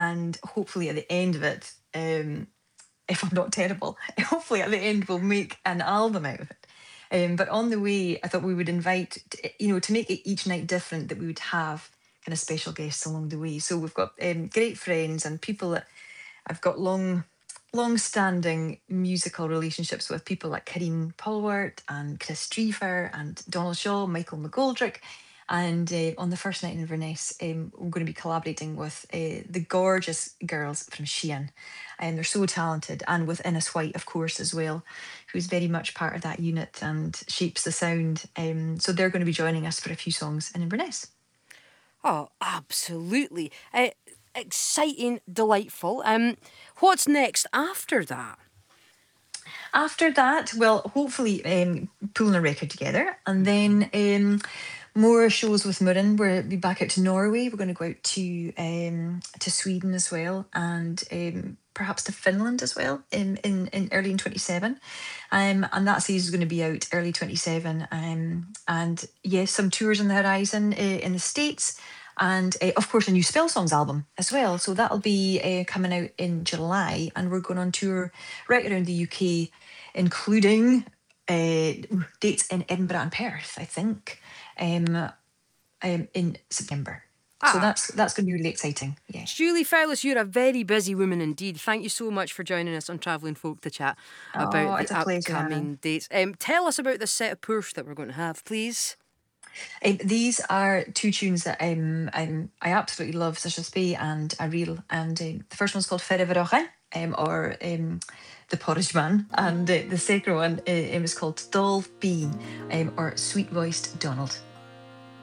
and hopefully at the end of it, if I'm not terrible, hopefully at the end we'll make an album out of it. But on the way, I thought we would invite, to make it each night different, that we would have kind of special guests along the way. So we've got great friends and people that I've got long-standing musical relationships with, people like Karine Polwart and Chris Streefer and Donald Shaw, Michael McGoldrick. And on the first night in Inverness, we're going to be collaborating with the gorgeous girls from Sheehan. And they're so talented. And with Innes White, of course, as well, who's very much part of that unit and shapes the sound. So they're going to be joining us for a few songs in Inverness. Oh, absolutely. Exciting, delightful. What's next after that? After that, well, hopefully pulling a record together, and then more shows with Murren. We'll be back out to Norway. We're going to go out to Sweden as well, and perhaps to Finland as well in early in 27. And that series is going to be out early 27. And yes, some tours on the horizon in the States. And of course, a new Spell Songs album as well. So that'll be coming out in July. And we're going on tour right around the UK, including dates in Edinburgh and Perth, I think, in September. So that's going to be really exciting. Yeah. Julie Fowlis, you're a very busy woman indeed. Thank you so much for joining us on Travelling Folk to chat about the upcoming dates. Tell us about this set of pours that we're going to have, please. These are two tunes that I absolutely love, Sisha and Ariel. And the first one's called Ferreveroche, or The Porridge Man. And the second one is called Dolph B, or Sweet Voiced Donald.